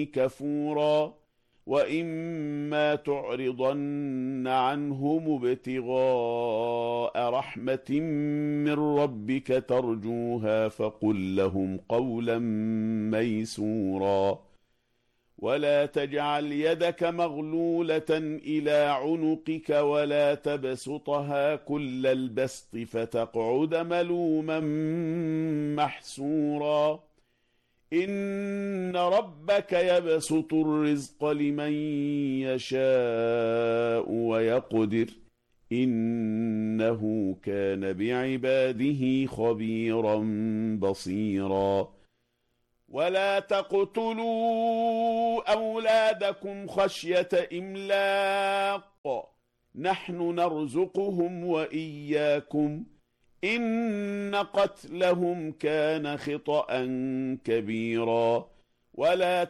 كفورا وإما تعرضن عنهم ابتغاء رحمة من ربك ترجوها فقل لهم قولا ميسورا ولا تجعل يدك مغلولة إلى عنقك ولا تبسطها كل البسط فتقعد ملوما محسورا إن ربك يبسط الرزق لمن يشاء ويقدر إنه كان بعباده خبيرا بصيرا ولا تقتلوا أولادكم خشية إملاق نحن نرزقهم وإياكم إن قتلهم كان خطأ كبيرا ولا